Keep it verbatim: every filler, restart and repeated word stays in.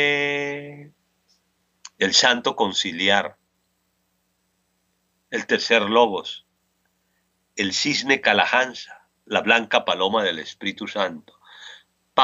el Santo Conciliar, el tercer Logos, el Cisne Calahansa, la Blanca Paloma del Espíritu Santo,